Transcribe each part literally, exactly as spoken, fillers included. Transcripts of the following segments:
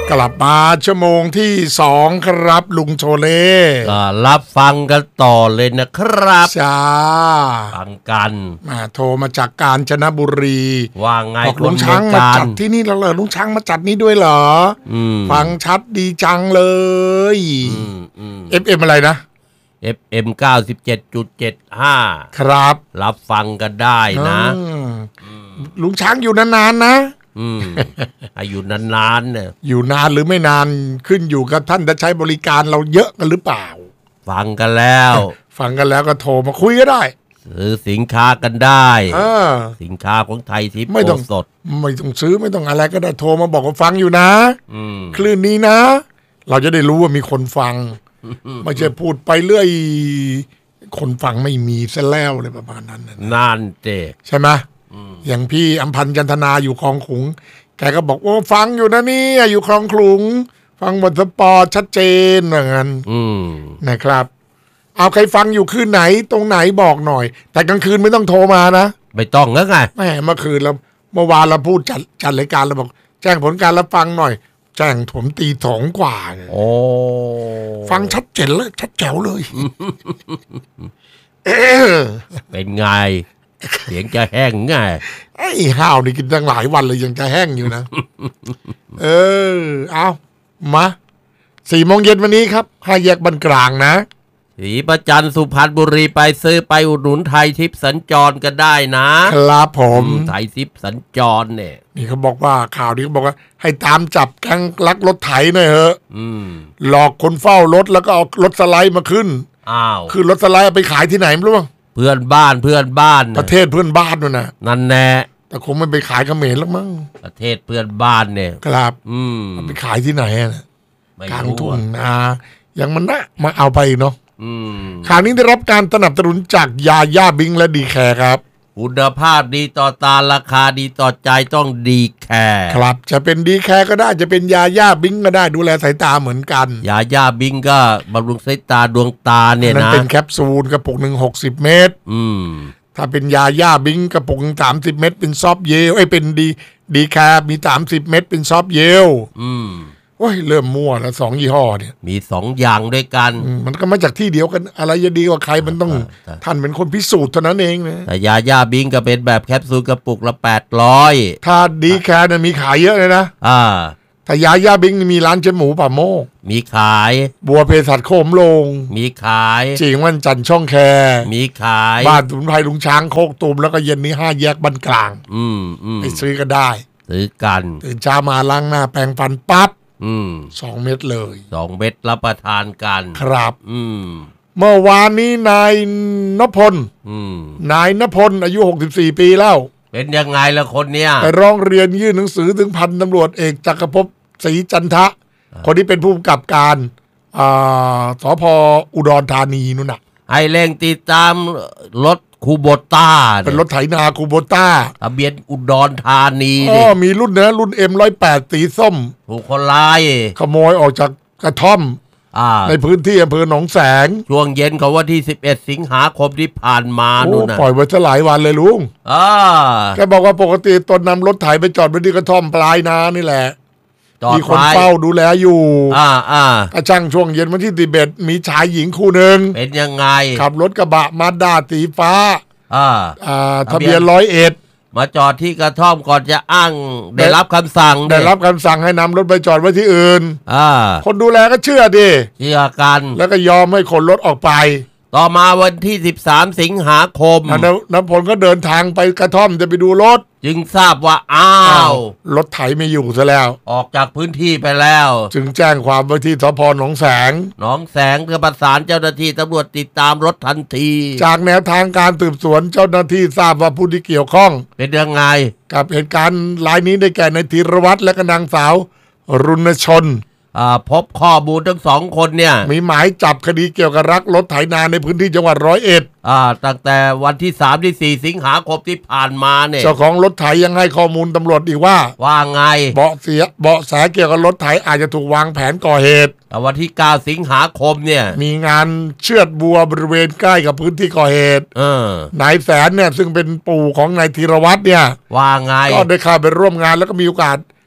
กลับมาชั่วโมงที่สองครับลุงโชเล่ก็รับฟังกันต่อเลยนะครับจ้าฟังกันมาโทรมาจากกาญจนบุรีว่าไงบอกลุงช้างมาจัดที่นี่แล้วเหรอลุงช้างมาจัดนี้ด้วยเหรอฟังชัดดีจังเลยเอฟเอ็มอะไรนะเอฟ เอ็ม เก้าสิบเจ็ดจุดเจ็ดห้าครับรับฟังกันได้นะลุงช้างอยู่นานๆนะอืมอยู่นานๆเนี่ยอยู่นานหรือไม่นานขึ้นอยู่กับท่านจะใช้บริการเราเยอะกันหรือเปล่าฟังกันแล้วฟังกันแล้วก็โทรมาคุยก็ได้ซื้อสินค้ากันได้สินค้าของไทยทิพย์ไม่ต้องสดไม่ต้องซื้อไม่ต้องอะไรก็ได้โทรมาบอกว่าฟังอยู่นะคลื่นนี้นะเราจะได้รู้ว่ามีคนฟังไม่ใช่พูดไปเรื่อยคนฟังไม่มีซะแล้วเลยประมาณนั้นนานเจใช่ไหมอย่างพี่อำพันธ์จันทนาอยู่คลองขลุงแกก็บอกว่าฟังอยู่นะนี่อยู่คลองขลุงฟังบทสปอร์ตชัดเจนอย่างนั้นนะครับเอาใครฟังอยู่คืนไหนตรงไหนบอกหน่อยแต่กลางคืนไม่ต้องโทรมานะไม่ต้องแล้วไงแม่เมื่อคืนเราเมื่อวานเราพูดจัดจัดรายการเราบอกแจ้งผลการรับฟังหน่อยแจ้งผมตีสองกว่าโอ้ฟังชัดเจนเลยชัดแจ๋วเลยเป็นไงเสียงจะแห้งไงไอ้ห้าวนี่กินตั้งหลายวันเลยยังจะแห้งอยู่นะเออเอามาสี่โมงเย็นวันนี้ครับห้าแยกบ้านกลางนะศรีประจันสุพรรณบุรีไปซื้อไปอุดหนุนไทยทิพย์สัญจรกันได้นะครับผมไทยทิพย์สัญจรเนี่ยนี่เขาบอกว่าข่าวนี้เขาบอกว่าให้ตามจับแก๊งลักรถไถหน่อยเถอะหลอกคนเฝ้ารถแล้วก็เอารถสไลด์มาขึ้นอ้าวคือรถสไลด์เอาไปขายที่ไหนไม่รู้เพื่อนบ้านเพื่อนบ้านประเทศเพื่อนบ้านนู่นน่ะนั่นแน่แต่คงไม่ไปขายเขมรแล้วมั้งประเทศเพื่อนบ้านเนี่ยครับอืมไปขายที่ไหนอ่ะกลางทุ่งนาอย่างมันนะมาเอาไปเนาะข่าวนี้ได้รับการสนับสนุนจากยาย่าบิงและดีแคร์ครับคุณภาพดีต่อตาราคาดีต่อใจต้องดีแคร์ครับจะเป็นดีแคร์ก็ได้จะเป็นยาย่าบิงก็ได้ดูแลสายตาเหมือนกันยาย่าบิงก็บำรุงสายตาดวงตาเนี่ยนะนั่นเป็นแคปซูลกระปุกหนึ่งหกสิบเม็ดอืมถ้าเป็นยาย่าบิงกระปุกสามสิบเม็ดเป็นซอฟเยลไอ้เป็นดีดีแคร์มีสามสิบเม็ดเป็นซอฟเยลอืมโอ้ยเริ่มมั่วแล้วสองยี่ห้อเนี่ยมีสองอย่างด้วยกันมันก็มาจากที่เดียวกันอะไรจะดีกว่าใครมันต้องท่านเป็นคนพิสูจน์เท่านั้นเองนะแต่ยาย่าบิงก็เป็นแบบแคปซูลกระปุกละแปดร้อยถ้าดีแคร์เนี่ยมีขายเยอะเลยนะอ่าถ้ายาย่าบิงมีร้านเจ๊หมูป่าโมกมีขายบัวเพสัตโคมลงมีขายจิงวันจันทร์ช่องแคมีขายบ้านสมุนไพรลุงช้างโคกตูมแล้วก็เย็นนี้ห้าแยกบ้านกลางอืมอืมไปซื้อก็ได้ซื้อกันตื่นเช้ามาล้างหน้าแปรงฟันปั๊บอืมสองเม็ดเลยสองเม็ดรับประทานกันครับอืมเมื่อวานนี้นายณพลอืมนายณพลอายุหกสิบสี่ปีแล้วเป็นยังไงล่ะคนเนี้ยไปร้องเรียนยื่นหนังสือถึงพันตำรวจเอกจักรภพศรีจันทะคนที่เป็นผู้กำกับการอ่าสภ.อุดรธานีนู่นน่ะให้เร่งติดตามรถคูโบต้าเป็นรถไถนาคูโบต้าทะเบียนอุดรธานีอ๋อมีรุ่นนะรุ่น เอ็ม หนึ่งร้อยแปด สีส้มถูกคนร้ายขโมยออกจากกระท่อมในพื้นที่อำเภอหนองแสงช่วงเย็นของวันที่สิบเอ็ดสิงหาคมที่ผ่านมานู่นน่ะปล่อยไว้ซะหลายวันเลยลุงอ่าแกบอกว่าปกติตนนำรถไถไปจอดไว้ที่กระท่อมปลายนานี่แหละมีคนเฝ้าดูแลอยู่อ่าอ่ากระช่างช่วงเย็นวันที่สิบเอ็ดมีชายหญิงคู่หนึ่งเป็นยังไงขับรถกระบะมาด้าสีฟ้าอ่าอ่าทะเบียนร้อยเอ็ดมาจอดที่กระท่อมก่อนจะอ้างได้รับคำสั่งได้รับคำสั่งให้นำรถไปจอดไว้ที่อื่นอ่าคนดูแลก็เชื่อดิเชื่อกันแล้วก็ยอมให้ขนรถออกไปต่อมาวันที่สิบสามสิงหาคมน้ำพลก็เดินทางไปกระท่อมจะไปดูรถจึงทราบว่าอ้าวรถไถไม่อยู่ซะแล้วออกจากพื้นที่ไปแล้วจึงแจ้งความไว้ที่สภ.หนองแสงหนองแสงเพื่อประสานเจ้าหน้าที่ตำรวจติดตามรถทันทีจากแนวทางการสืบสวนเจ้าหน้าที่ทราบว่าผู้ที่เกี่ยวข้องเป็นยังไงกับเหตุการณ์รายนี้ได้แก่นายธีรวัตรและก็นางสาวรุณชนพบข้อมูลทั้งสองคนเนี่ยมีหมายจับคดีเกี่ยวกับรักรถไถนาในพื้นที่จังหวัดร้อยเอ็ดอ่าตั้งแต่วันที่สามที่สี่สิงหาคมที่ผ่านมาเนี่ยเจ้าของรถไถยังให้ข้อมูลตำรวจอีกว่าว่าไงเบาะเสียเบาะแสเกี่ยวกับรถไถอาจจะถูกวางแผนก่อเหตุแต่วันที่เก้าสิงหาคมเนี่ยมีงานเชือดบัวบริเวณใกล้กับพื้นที่ก่อเหตุเออนายแสนเนี่ยซึ่งเป็นปู่ของนายธีรวัตรเนี่ยว่าไงก็ได้เข้าไปร่วมงานแล้วก็มีโอกาส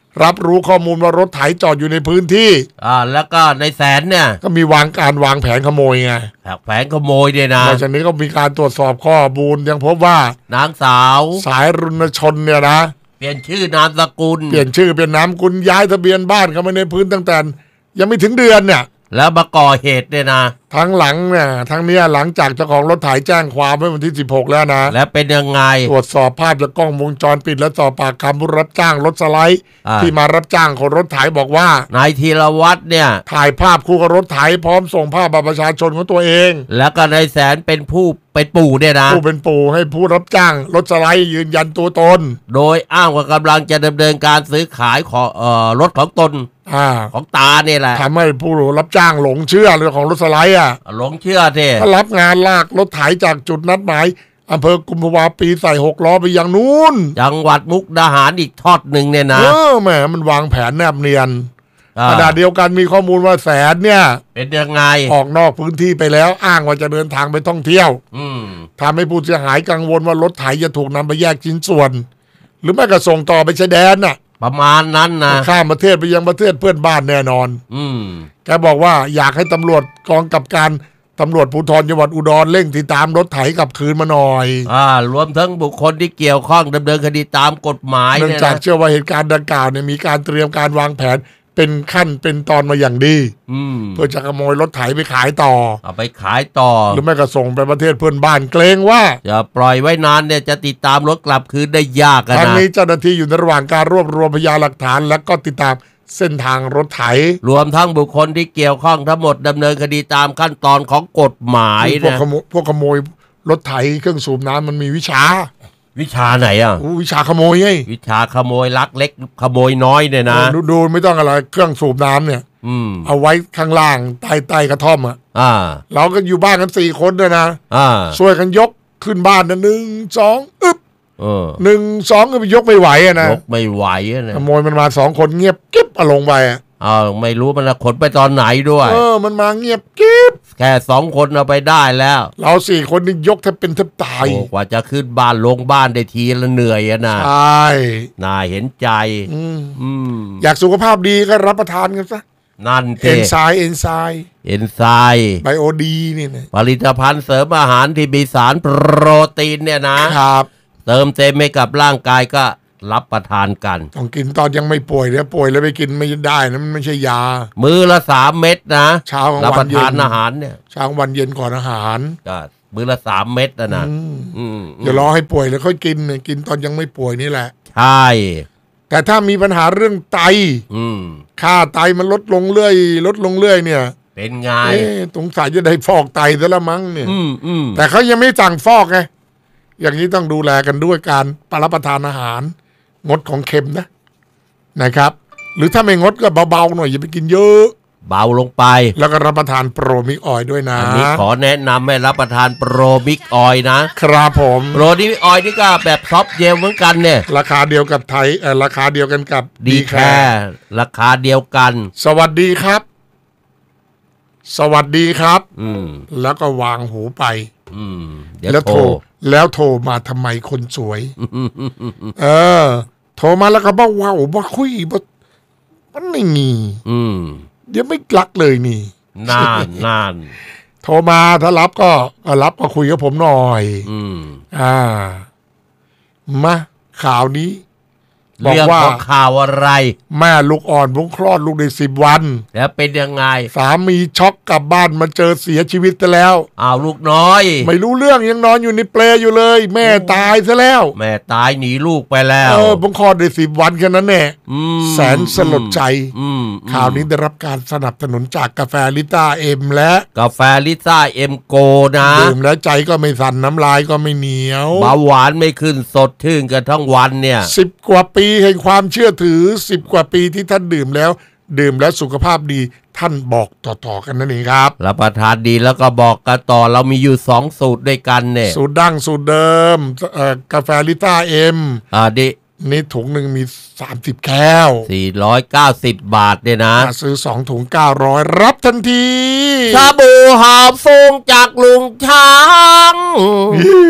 รับรู้ข้อมูลว่ารถไถจอดอยู่ในพื้นที่อ่าแล้วก็ในแสนเนี่ยก็มีวางการวางแผนขโมยไงแผนขโมยเนี่ยนะหลังจากนี้ก็มีการตรวจสอบข้อมูลยังพบว่านางสาวสายรุณชนเนี่ยนะเปลี่ยนชื่อนามสกุลเปลี่ยนชื่อเป็นนามสกุลย้ายทะเบียนบ้านเข้ามาในพื้นตั้งแต่ยังไม่ถึงเดือนเนี่ยแล้วมาก่อเหตุเนี่ยนะทั้งหลังเนี่ยทั้งเนี้ยหลังจากเจ้าของรถไถแจ้งความไว้วันที่สิบหกแล้วนะแล้วเป็นยังไงตรวจสอบภาพจากกล้องวงจรปิดและสอบปากคำผู้รับจ้างรถสไลด์ที่มารับจ้างของรถไถบอกว่านายธีรวัตรเนี่ยถ่ายภาพคู่กับรถไถพร้อมส่งภาพบัตรประชาชนของตัวเองแล้วก็นายแสนเป็นผู้เป็นปู่เนี่ยนะผู้เป็นปู่ให้ผู้รับจ้างรถสไลด์ยืนยันตัวตนโดยอ้างว่ากำลังจะดำเนินการซื้อขายของเอ่อรถของตนของตาเนี่ยแหละทำให้ผู้รับจ้างหลงเชื่อเรื่องของรถสไลด์อ่ะหลงเชื่อเท่ถ้ารับงานลากรถไถจากจุดนัดหมายอำเภอกุมภาวะปีใส่หกล้อไปยังนู้นจังหวัดมุกดาหารอีกทอดหนึ่งเนี่ยนะเออแหมมันวางแผนแนบเนียนขณะเดียวกันมีข้อมูลว่าแสนเนี่ยเป็นยังไงออกนอกพื้นที่ไปแล้วอ้างว่าจะเดินทางไปท่องเที่ยวทำให้ผู้เสียหายกังวลว่ารถไถจะถูกนำไปแยกชิ้นส่วนหรือไม่ก็ส่งต่อไปชายแดนน่ะประมาณนั้นนะข้ามประเทศไปยังประเทศเพื่อนบ้านแน่นอนอืมแกบอกว่าอยากให้ตำรวจกองกับการตำรวจภูธรจังหวัดอุดรเร่งติดตามรถไถกลับคืนมาหน่อยอ่ารวมทั้งบุคคลที่เกี่ยวข้องดำเนินคดีตามกฎหมายเนื่องจากเชื่อว่าเหตุการณ์ดังกล่าวเนี่ยมีการเตรียมการวางแผนเป็นขั้นเป็นตอนมาอย่างดีเพื่อจะขโมยรถไถไปขายต่อเอาไปขายต่อหรือไม่ก็ส่งไปประเทศเพื่อนบ้านเกรงว่าจะปล่อยไว้นานเนี่ยจะติดตามรถกลับคืนได้ยากนะทางนี้เจ้าหน้าที่อยู่ในระหว่างการรวบรวมพยานหลักฐานและก็ติดตามเส้นทางรถไถรวมทั้งบุคคลที่เกี่ยวข้องทั้งหมดดำเนินคดีตามขั้นตอนของกฎหมายนะพวกขโมยพวกขโมยรถไถเครื่องสูบน้ำมันมีวิชาวิชาไหนอ่ะวิชาขโมยไงวิชาขโมยลักเล็กขโมยน้อยเนี่ยนะดูดูไม่ต้องอะไรเครื่องสูบน้ำเนี่ยเอาไว้ข้างล่างใต้ใต้กระท่อมอ่ะเราก็อยู่บ้านกันสี่คนด้วยนะช่วยกันยกขึ้นบ้านนะหนึ่งสองอึ๊บหนึ่งสองก็ไปยกไม่ไหวอะนะยกไม่ไหวอะนะขโมยมันมาสองคนเงียบกิ๊บเอาลงไปอ่ะอ้าวไม่รู้มันขนไปตอนไหนด้วยเออมันมาเงียบกิ๊บแค่สองคนเอาไปได้แล้วเราสี่คนนี่ยกแทบเป็นแทบตายกว่าจะขึ้นบ้านลงบ้านได้ทีละเหนื่อยอะนะใช่น่าเห็นใจอยากสุขภาพดีก็รับประทานกันซะนั่นเอนไซม์เอนไซม์เอนไซม์ไบโอดีนี่นะผลิตภัณฑ์เสริมอาหารที่มีสารโปรตีนเนี่ยนะครับเติมเต็มให้กับร่างกายก็รับประทานกันต้องกินตอนยังไม่ป่วยเนี่ยป่วยแล้วไปกินไม่ได้นะมันไม่ใช่ยามื้อละสามเม็ดนะเช้ารับประทานอาหารเนี่ยเช้าวันเย็นก่อนอาหารก็มื้อละสามเม็ดนะนะอย่ารอให้ป่วยแล้วค่อยกินกินตอนยังไม่ป่วยนี่แหละใช่แต่ถ้ามีปัญหาเรื่องไตค่าไตมันลดลงเรื่อยลดลงเรื่อยเนี่ยเป็นไงสงสัยจะได้ฟอกไตซะละมั้งเนี่ยแต่เขายังไม่สั่งฟอกไงอย่างนี้ต้องดูแลกันด้วยการรับประทานอาหารงดของเค็มนะนะครับหรือถ้าไม่งดก็เบาๆหน่อยอย่าไปกินเยอะเบาลงไปแล้วก็รับประทานโปรมิกออยด้วยนะอันนี้ขอแนะนำให้รับประทานโปรมิกออยนะครับผมโปรมิกออยนี่ก็แบบซอฟเจลเหมือนกันเนี่ยราคาเดียวกับไทยเออราคาเดียวกันกับดีแคร์ราคาเดียวกันสวัสดีครับสวัสดีครับอืมแล้วก็วางหูไปอืมแล้วโทรแล้วโทรมาทำไมคนสวยเออโทรมาแล้วก็บอกว่าโอ้บ้าคุยบ้ามันไม่มีเดี๋ยวไม่รักเลยนี่นานนานโทรมาถ้ารับก็รับก็คุยกับผมหน่อยอืมอ่ามาข่าวนี้บอกว่าข่าวอะไรแม่ลูกอ่อนเพิ่งคลอดลูกได้สิบวันแล้วเป็นยังไงสามีช็อกกลับบ้านมาเจอเสียชีวิตซะแล้วอ้าวลูกน้อยไม่รู้เรื่องยังนอนอยู่ในเปลอยู่เลยแม่ตายซะแล้วแม่ตายหนีลูกไปแล้วเออเพิ่งคลอดได้สิบวันแค่นั้นแน่แสนสลดใจข่าวนี้ได้รับการสนับสนุนจากกาแฟลิต้าเอ็มและกาแฟลิต้าเอ็มโกนะดื่มแล้วใจก็ไม่สั่นน้ำลายก็ไม่เหนียวเบาหวานไม่ขึ้นสดชื่นกันทั้งวันเนี่ยสิบกว่าปีแห่งความเชื่อถือสิบกว่าปีที่ท่านดื่มแล้วดื่มแล้วสุขภาพดีท่านบอกต่อๆกันนั่นเองครับรับประทานดีแล้วก็บอกกันต่อเรามีอยู่สองสูตรด้วยกันเนี่ยสูตรดั้งสูตรเดิมกาแฟลิต้าเอ็มอ่าดินี่ถุงหนึ่งมีสามสิบแก้วสี่ร้อยเก้าสิบบาทเนี่ยนะซื้อสองถุงเก้าร้อยรับทันทีชาบูหอบฟงจากลุงช้าง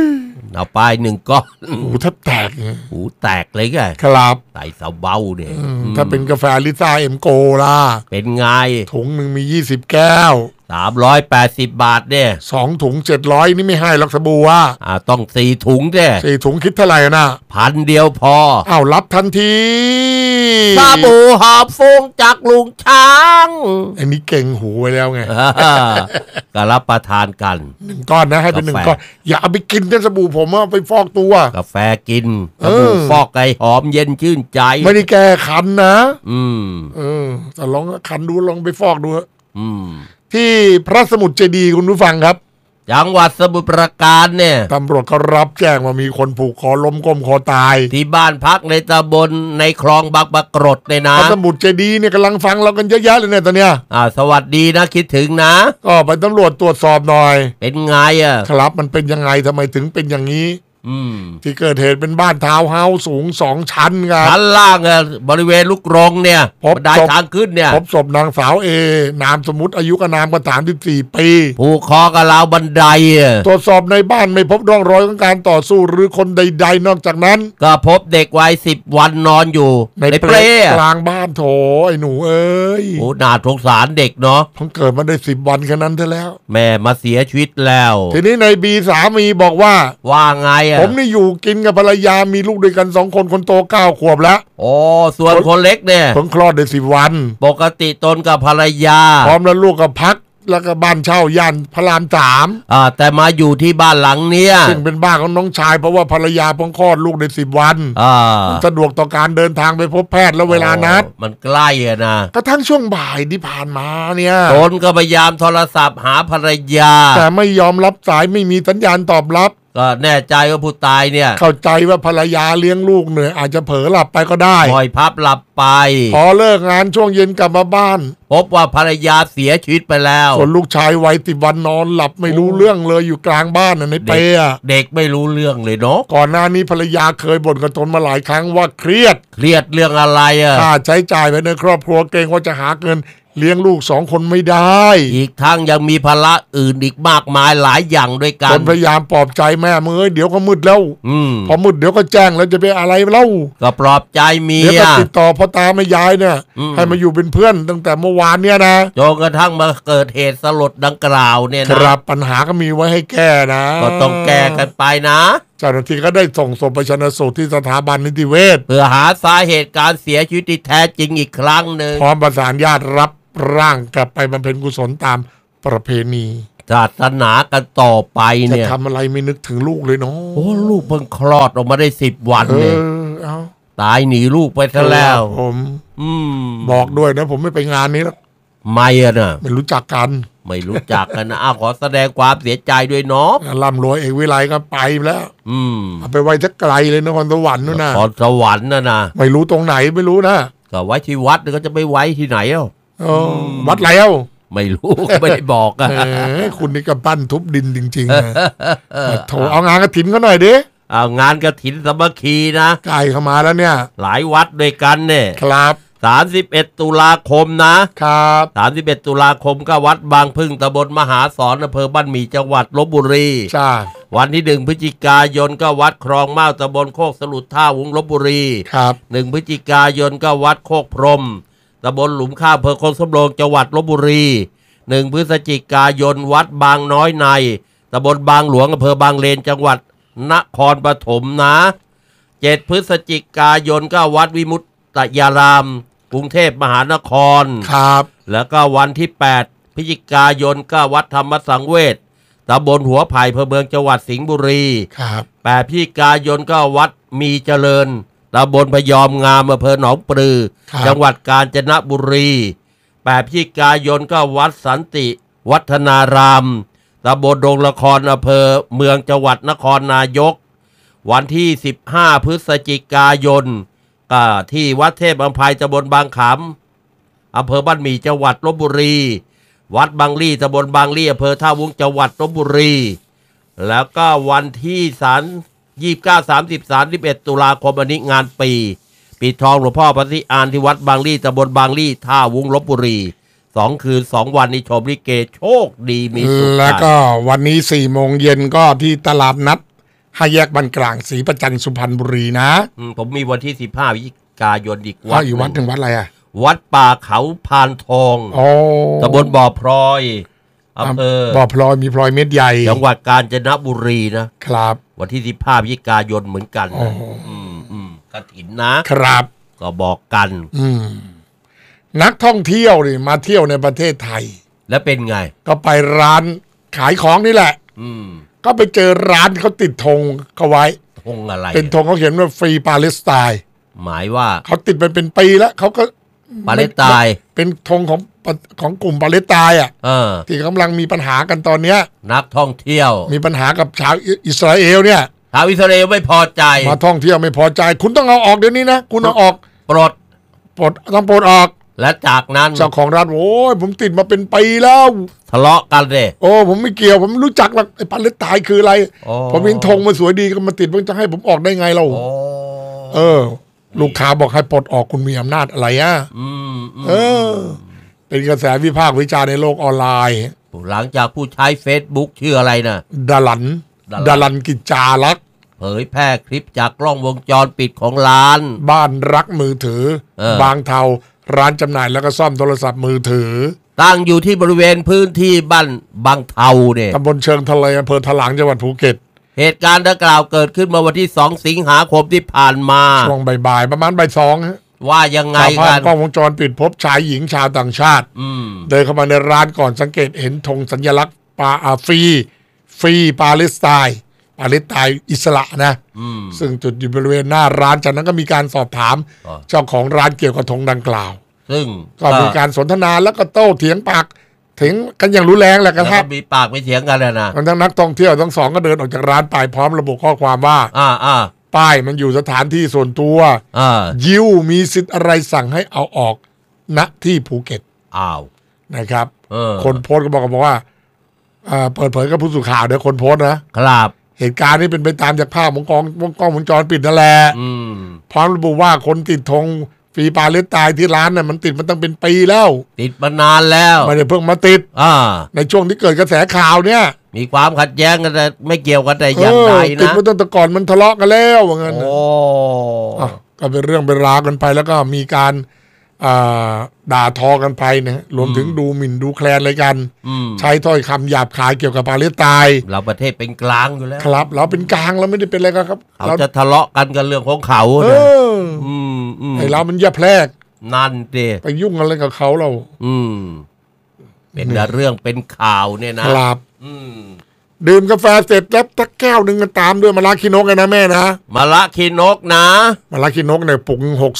เอาไปหนึ่งก้อนหูแทบแตกหูแตกเลยไงครับใส่เสาเบาเนี่ยถ้าเป็นกาแฟลิซ่าเอ็มโกล่ะเป็นไงถุงหนึ่งมียี่สิบแก้วสามร้อยแปดสิบบาทเนี่ยสองถุงเจ็ดร้อยนี่ไม่ให้หรอกสบู่ว่าอ่าต้องสี่ถุงเนี่ยสี่ถุงคิดเท่าไหร่นะพันเดียวพออ้าวรับทันทีสบู่หอบฟงจากลุงช้างอันนี้เก่งหูไว้แล้วไงก็รับประทานกันหนึ่งก้อนนะให้เป็นหนึ่งก้อนอย่าเอาไปกินกันสบู่ผมเอาไปฟอกตัวกาแฟกินสบู่ฟอกไก่หอมเย็นชื่นใจไม่ได้แก้คันนะอืมเออแต่ลองคันดูลองไปฟอกดูอืมที่พระสมุทรเจดีย์คุณผู้ฟังครับจังหวัดสมุทรปราการเนี่ยตำรวจเขารับแจ้งว่ามีคนผูกคอล้มก้มคอตายที่บ้านพักในตำบลในคลองบางปะกรดเนี่ยนะพระสมุทรเจดีย์เนี่ยกำลังฟังเรากันเยอะแยะเลยเนี่ยตอนเนี้ยอ่าสวัสดีนะคิดถึงนะก็ไปตำรวจตรวจสอบหน่อยเป็นไงอ่ะครับมันเป็นยังไงทำไมถึงเป็นอย่างนี้ที่เกิดเหตุเป็นบ้านทาวน์เฮาส์สูงสองชั้นครับชั้นล่างอ่ะบริเวณลูกรงเนี่ยพบได้ทางขึ้นเนี่ยพบศพนางสาวเอนามสมมุติอายุกนามกระถางที่สี่ปีผูกคอกับราวบันไดตรวจสอบในบ้านไม่พบร่องรอยของการต่อสู้หรือคนใดๆนอกจากนั้นก็พบเด็กวัยสิบวันนอนอยู่ในเปลกลางบ้านโถไอ้หนูเอ้ยโอ้น่าสงสารเด็กเนาะเพิ่งเกิดมาได้สิบวันแค่นั้นเท่าแล้วแม่มาเสียชีวิตแล้วทีนี้ในบีสามีบอกว่าว่าไงอ่ะผมนี่อยู่กินกับภรรยามีลูกด้วยกันสองคนคนโตเก้าขวบแล้วโอ้ส่วนคนเล็กเนี่ยเพิ่งคลอดได้สิบวันปกติตนกับภรรยาพร้อมแล้วลูกก็พักแล้วก็บ้านเช่าย่านพระรามสามอ่าแต่มาอยู่ที่บ้านหลังเนี้ยซึ่งเป็นบ้านของน้องชายเพราะว่าภรรยาเพิ่งคลอดลูกได้สิบวันอ่าสะดวกต่อการเดินทางไปพบแพทย์แล้วเวลานัดมันใกล้อะนะกระทั่งช่วงบ่ายที่ผ่านมาเนี่ยตนก็พยายามโทรศัพท์หาภรรยาแต่ไม่ยอมรับสายไม่มีสัญญาณตอบรับก็แน่ใจว่าผู้ตายเนี่ยเข้าใจว่าภรรยาเลี้ยงลูกเหนื่อยอาจจะเผลอหลับไปก็ได้ปล่อยพับหลับไปพอเลิกงานช่วงเย็นกลับมาบ้านพบว่าภรรยาเสียชีวิตไปแล้วส่วนลูกชายวัยสิบวันนอนหลับไม่รู้เรื่องเลยอยู่กลางบ้านในเปรย์เด็กไม่รู้เรื่องเลยเนาะก่อนหน้านี้ภรรยาเคยบ่นกับตนมาหลายครั้งว่าเครียดเครียดเรื่องอะไรอ่ะค่าใช้จ่ายภายในครอบครัวเกรงว่าจะหาเงินเลี้ยงลูกสองคนไม่ได้อีกทั้งยังมีภาระอื่นอีกมากมายหลายอย่างด้วยกันตนพยายามปลอบใจแม่เมื่อเดี๋ยวก็มืดแล้วอืพอมืดเดี๋ยวก็แจ้งแล้วจะไปอะไรเล่าก็ปลอบใจเมียเดี๋ยวก็ติดต่อพ่อตาแม่ยายเนี่ยให้มาอยู่เป็นเพื่อนตั้งแต่เมื่อวานเนี่ยนะจนกระทั่งมาเกิดเหตุสลดดังกล่าวเนี่ยนะครับปัญหาก็มีไว้ให้แก้นะก็ต้องแก้กันไปนะเจ้าหน้าที่ก็ได้ส่งศพไปชันสูตรที่สถาบันนิติเวชเพื่อหาสาเหตุการเสียชีวิตที่แท้จริงอีกครั้งหนึ่งพร้อมประสานญาติรับร่างกลับไปบำเพ็ญกุศลตามประเพณีศาสนากันต่อไปเนี่ยจะทำอะไรไม่นึกถึงลูกเลยเนาะโอ้ลูกเพิ่งคลอดออกมาได้สิบวันเนี่ยตายหนีลูกไปซะแล้วผมอืมบอกด้วยนะผมไม่ไปงานนี้แล้วไม่อะนะไม่รู้จักกันไม่รู้จักกันนะอ้าวขอแสดงความเสียใจด้วยเนาะร่ำรวยเอกวิไลก็ไปแล้วอืมเอาไปไว้สักไกลเลยนครสวรรค์นู่นนะนครสวรรค์น่ะนะไม่รู้ตรงไหนไม่รู้นะก็ไว้ที่วัดก็จะไปไว้ที่ไหนเอ้าวัดแล้วไม่รู้ไม่ได้บอกอ่ะคุณนี่ก็ปั้นทุบดินจริงๆนะโถเอางานกฐินเขาหน่อยดิเอางานกฐินสามัคคีนะใกล้เข้ามาแล้วเนี่ยหลายวัดด้วยกันเนี่ยครับสามสิบเอ็ดตุลาคมนะครับสามสิบเอ็ดตุลาคมก็วัดบางพึ่งตำบลมหาสอนอำเภอบ้านหมี่จังหวัดลพบุรีใช่วันที่หนึ่งพฤศจิกายนก็วัดคลองเมาตำบลโคกสลุดท่าวุ้งลพบุรีครับหนึ่งพฤศจิกายนก็วัดโคกพรมตำบลหลุมข้าวอำเภอโคกสำโรงจังหวัดลพบุรีหนึ่งพฤศจิกายนวัดบางน้อยในตำบลบางหลวงอำเภอบางเลนจังหวัดนครปฐมนะเจ็ดพฤศจิกายนก็วัดวิมุตตยารามกรุงเทพมหานครครับแล้วก็วันที่แปดพฤศจิกายนก็วัดธรรมสังเวชตำบลหัวไผ่อำเภอเมืองจังหวัดสิงห์บุรีครับแปดพฤศจิกายนก็วัดมีเจริญตำบลพยอมงามอำเภอหนองปลือจังหวัดกาญจนบุรีแปดพฤศจิกายนก็วัดสันติวัฒนารามตำบลดงละครอำเภอเมืองจังหวัดนครนายกวันที่สิบห้าพฤศจิกายนก็ที่วัดเทพอภัยตำบลบางขามอำเภอบ้านหมี่จังหวัดลพบุรีวัดบางลี่ตำบลบางลี่อำเภอท่าวุ้งจังหวัดลพบุรีแล้วก็วันที่สามยี่สิบเก้าสามสิบสามสิบเอ็ดตุลาคมอันนี้งานปีปิดทองหลวงพ่อปฏิอานที่วัดบางลี่ตำบลบางลี่ท่าวุ้งลพบุรีสองคืนสองวันนี้ชมลิเกโชคดีมีสุขแล้วก็วันนี้สี่โมงเย็นก็ที่ตลาดนัดห้าแยกบ้านกลางศรีประจันทร์สุพรรณบุรีนะอืมผมมีวันที่สิบห้าพฤศจิกายนอีกวัว่าดอยู่วัดถึงวัดอะไรอ่ะวัดป่าเขาพานทองอ๋อตำบลบ่อพลอยอำเภอบ่อพลอยมีพลอยเม็ดใหญ่จังหวัดกาญจนบุรีนะครับ วันที่สิบห้าพฤศจิกายนเหมือนกันอ๋อนะอืมอืมกฐินนะครับ ก็บอกกันอืมนักท่องเที่ยวนี่มาเที่ยวในประเทศไทยแล้วเป็นไงก็ไปร้านขายของนี่แหละอืมก็ไปเจอร้านเขาติดธงเขาไว้ธงอะไรเป็นธงเขาเขียนว่าฟรีปาเลสไตน์หมายว่าเขาติดไปเป็นปีแล้วเขาก็ปาเลสไตน์เป็นธงของของกลุ่มปาเลสไตน์อ่ะเออที่กำลังมีปัญหากันตอนเนี้ยนักท่องเที่ยวมีปัญหากับชาวอิสราเอลเนี่ยชาวอิสราเอลไม่พอใจมาท่องเที่ยวไม่พอใจ คุณต้องเอาออกเดี๋ยวนี้นะคุณเอาออกปลดปลดต้องปลดออกและจากนั้นเจ้าของร้านโอ้ยผมติดมาเป็นปีแล้วทะเลาะกันเลยโอ้ผมไม่เกี่ยวผมไม่รู้จักหรอกไอ้ปาเลสไตน์คืออะไรโอ้ผมเห็นธงมันสวยดีก็มาติดมันจะให้ผมออกได้ไงเราโอ้เออ ลูกค้าบอกให้ปลดออกคุณมีอำนาจอะไรอ่ะอืมอืมเออ เป็นกระแสวิพากษ์วิจารณ์ในโลกออนไลน์หลังจากผู้ใช้ Facebook ชื่ออะไรนะดาลันดาลันดาลันกิจจารักษ์เผยแพร่คลิปจากกล้องวงจรปิดของร้านบ้านรักมือถือเออบางเทาร้านจำหน่ายแล้วก็ซ่อมโทรศัพท์มือถือตั้งอยู่ที่บริเวณพื้นที่บ้านบางเทาเนี่ยตำบลเชิงทะเลอำเภอถลางจังหวัดภูเก็ตเหตุการณ์ดังกล่าวเกิดขึ้นเมื่อวันที่สองสิงหาคมที่ผ่านมาช่วงบ่ายๆประมาณบ่ายสองฮะว่ายังไงชาวภากัพนกล้องวงจรปิดพบชายหญิงชาวต่างชาติอืมเดินเข้ามาในร้านก่อนสังเกตเห็นธงสัญลักษณ์ปาอาฟรีฟรีปาเลสไตน์ปาเลสไตน์อิสระนะอืมซึ่งจุดอยู่บริเวณหน้าร้านจากนั้นก็มีการสอบถามอ๋อเจ้าของร้านเกี่ยวกับธงดังกล่าวซึ่งก็มีการสนทนาแล้วก็โต้เถียงปากเถียงกันอย่างรุนแรงแหละกแล้วระก็ทั่งมีปากไม่เถียงกันเลยนะทั้งนักท่องเที่ยวทั้งสองก็เดินออกจากร้านไปพร้อมระบุข้อความว่าอ่าอ่าป้ายมันอยู่สถานที่ส่วนตัวอ่ายิวมีสิทธิ์อะไรสั่งให้เอาออกณที่ภูเก็ตอ้าวนะครับเออคนโพสต์ก็บอกบอกว่าเอ่อเปิดเผยกับผู้สื่อข่าวเดี๋ยวคนโพสต์นะครับ เหตุการณ์นี้เป็นไปตามจากภาพของกล้องกล้องวงจรปิดนั่นแหละอืมพร้อมระบุว่าคนติดธงฟรีปาเลสไตน์ที่ร้านน่ะมันติดมันตั้งเป็นปีแล้วติดมานานแล้วไม่ได้เพิ่งมาติดอ่าในช่วงที่เกิดกระแสข่าวเนี่ยมีความขัดแย้งกันแต่ไม่เกี่ยวกันแต่อย่างใดเออติดนะมาตั้งแต่ก่อนมันทะเลาะกันแล้วว่างั้นโอ้อ่ะก็เป็นเรื่องเป็นราวกันไปแล้วก็มีการอ่าด่าทอกันไปนะรวมถึงดูหมิ่นดูแคลนอะไรกันอืมใช้ถ้อยคำหยาบคายเกี่ยวกับปาเลสไตน์เราประเทศเป็นกลางอยู่แล้วครับ เราเป็นกลางเราไม่ได้เป็นอะไรกันครับเขาเราจะทะเลาะกันกันเรื่องของเขาเอนะออืมอืมไอเรามันแย่แพรกนั่นดิไปยุ่งอะไรกับเขาเราอืม เป็นแต่เรื่องเป็นข่าวเนี่ยนะครับ อืมดื่มกาแฟเสร็จแล้วตักแก้วหนึ่งกันตามด้วยมะระขี้นกเลยนะแม่นะมะละคีนกนะมะระขี้นกเนี่ยปลุกหก